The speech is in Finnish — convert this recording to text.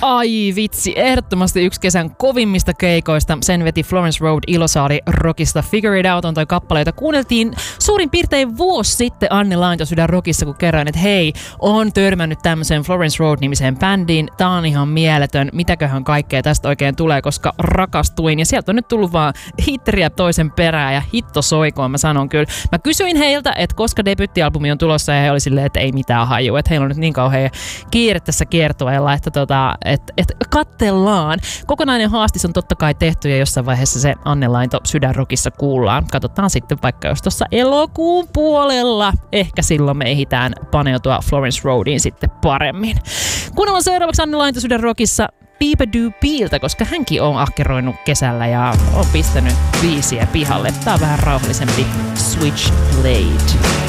Ai vitsi, ehdottomasti yksi kesän kovimmista keikoista. Sen veti Florence Road Ilosaari Rockista. Figure It Out on toi kappale, jota kuunneltiin suurin piirtein vuosi sitten Anne Laintosydän Rockissa, kun kerroin, että hei, on törmännyt tämmöiseen Florence Road-nimiseen bändiin. Tää on ihan mieletön. Mitäköhän kaikkea tästä oikein tulee, koska rakastuin. Ja sieltä on nyt tullut vaan hitteriä toisen perään ja hitto soikoon, mä sanon kyllä. Mä kysyin heiltä, että koska debyttialbumi on tulossa, ja he oli silleen, että ei mitään hajua. Että heillä on nyt niin kauhean kiire tässä kiertueella, että katsellaan. Kokonainen haastis on totta kai tehty ja jossain vaiheessa se Anne Lainto Sydänrockissa kuullaan. Katsotaan sitten vaikka jos tuossa elokuun puolella. Ehkä silloin me ehditään paneutua Florence Roadiin sitten paremmin. Kuunnellaan seuraavaksi Anne Lainto Sydänrockissa Beapadoo Bealta, koska hänkin on ahkeroinut kesällä ja on pistänyt biisiä pihalle. Tää on vähän rauhallisempi Switchblade.